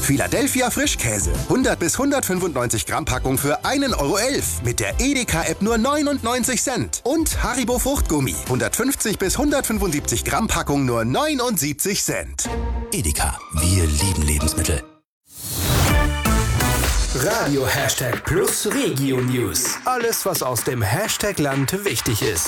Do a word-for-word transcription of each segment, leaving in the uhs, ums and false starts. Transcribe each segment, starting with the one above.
Philadelphia Frischkäse. hundert bis hundertfünfundneunzig Gramm Packung für einen Euro elf. Mit der Edeka-App nur neunundneunzig Cent. Und Haribo Fruchtgummi. hundertfünfzig bis hundertfünfundsiebzig Gramm Packung nur neunundsiebzig Cent. Edeka, wir lieben Lebensmittel. Radio Hashtag Plus Regio News. Alles, was aus dem Hashtag Land wichtig ist.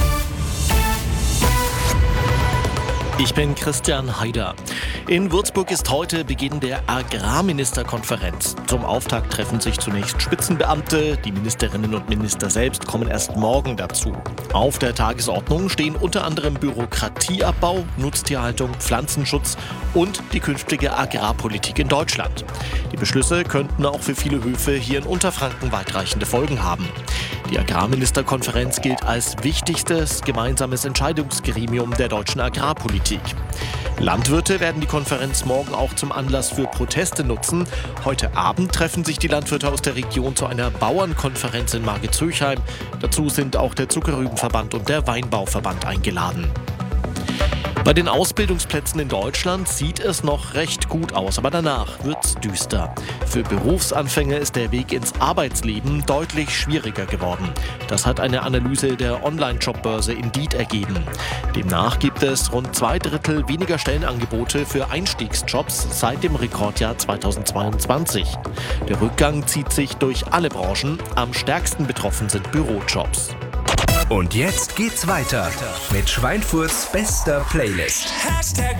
Ich bin Christian Haider. In Würzburg ist heute Beginn der Agrarministerkonferenz. Zum Auftakt treffen sich zunächst Spitzenbeamte. Die Ministerinnen und Minister selbst kommen erst morgen dazu. Auf der Tagesordnung stehen unter anderem Bürokratieabbau, Nutztierhaltung, Pflanzenschutz und die künftige Agrarpolitik in Deutschland. Die Beschlüsse könnten auch für viele Höfe hier in Unterfranken weitreichende Folgen haben. Die Agrarministerkonferenz gilt als wichtigstes gemeinsames Entscheidungsgremium der deutschen Agrarpolitik. Landwirte werden die Konferenz morgen auch zum Anlass für Proteste nutzen. Heute Abend treffen sich die Landwirte aus der Region zu einer Bauernkonferenz in Margitshöchheim. Dazu sind auch der Zuckerrübenverband und der Weinbauverband eingeladen. Bei den Ausbildungsplätzen in Deutschland sieht es noch recht gut aus, aber danach wird's düster. Für Berufsanfänger ist der Weg ins Arbeitsleben deutlich schwieriger geworden. Das hat eine Analyse der Online-Jobbörse Indeed ergeben. Demnach gibt es rund zwei Drittel weniger Stellenangebote für Einstiegsjobs seit dem Rekordjahr zweitausendzweiundzwanzig. Der Rückgang zieht sich durch alle Branchen. Am stärksten betroffen sind Bürojobs. Und jetzt geht's weiter mit Schweinfurts bester Playlist.